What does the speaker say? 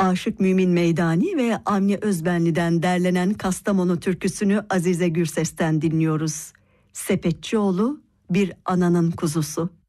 Aşık Mümin Meydani ve Avni Özbenli'den derlenen Kastamonu türküsünü Azize Gürses'ten dinliyoruz. Sepetçioğlu bir ananın kuzusu.